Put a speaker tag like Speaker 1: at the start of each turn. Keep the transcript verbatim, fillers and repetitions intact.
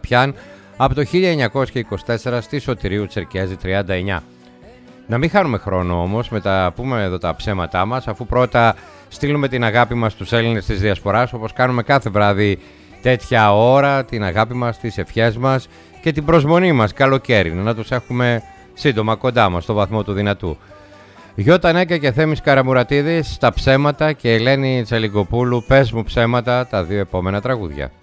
Speaker 1: Αγαπιάν από το χίλια εννιακόσια είκοσι τέσσερα στη Σωτηρίου Τσερκέζη τριάντα εννιά. Να μην χάνουμε χρόνο όμως με τα πούμε εδώ τα ψέματά μας, αφού πρώτα στείλουμε την αγάπη μας στους Έλληνες της Διασποράς, όπως κάνουμε κάθε βράδυ τέτοια ώρα, την αγάπη μας, τις ευχές μας και την προσμονή μας καλοκαίρι, να τους έχουμε σύντομα κοντά μας στο βαθμό του δυνατού. Γιώτα Νέκα και Θέμης Καραμουρατίδης στα ψέματα και Ελένη Τσελιγκοπούλου πες μου ψέματα, τα δύο επόμενα τραγούδια.